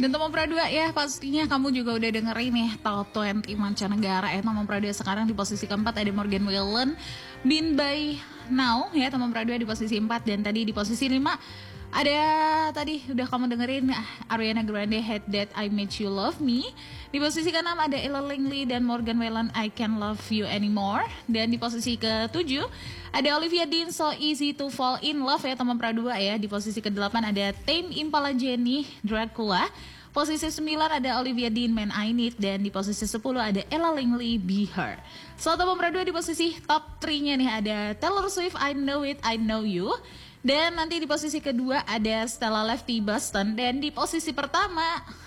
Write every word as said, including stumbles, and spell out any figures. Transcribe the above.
Dan nomor dua ya, pastinya kamu juga udah dengerin nih Top dua puluh mancanegara ya. Nomor dua sekarang di posisi keempat ada Morgan Wallen, Been By Now ya. Nomor dua di posisi empat, dan tadi di posisi lima ada tadi udah kamu dengerin Ariana Grande, Hate That I Made You Love Me. Di posisi keenam ada Ella Langley dan Morgan Wallen, I Can't Love You Anymore. Dan di posisi ketujuh ada Olivia Dean, So Easy to Fall in Love ya, teman pradua ya. Di posisi kedelapan ada Tame Impala, Jenny, Dracula. Posisi sembilan ada Olivia Dean, Man I Need. Dan di posisi sepuluh ada Ella Langley, Be Her. So teman pradua di posisi top tiga nya nih ada Taylor Swift, I Know It, I Know You. Dan nanti di posisi kedua ada Stella Lefty, Boston. Dan di posisi pertama